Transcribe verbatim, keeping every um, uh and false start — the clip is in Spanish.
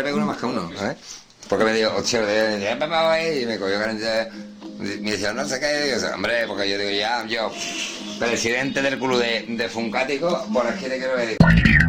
pego uno más que uno, ¿sabes? Porque me dijo, hostia, y me cogió caliente. Me decía, no sé qué. Y yo, hombre, porque yo digo, ya, yo, presidente del club de, de Funcático, por aquí te quiero decir.